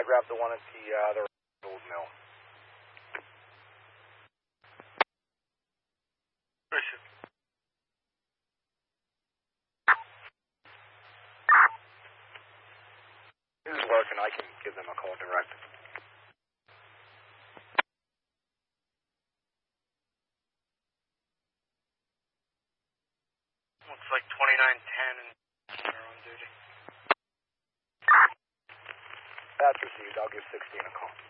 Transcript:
grab the one at the old mill. This is working. I can give them a call direct. Looks like 2910 and they're on duty. That's received. I'll give 16 a call.